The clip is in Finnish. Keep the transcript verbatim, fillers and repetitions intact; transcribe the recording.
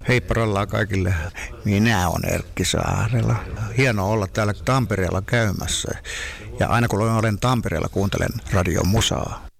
Hei parallaa kaikille. Minä olen Erkki Saarela. Hienoa olla täällä Tampereella käymässä. Ja aina kun olen Tampereella, kuuntelen Radio Musaa.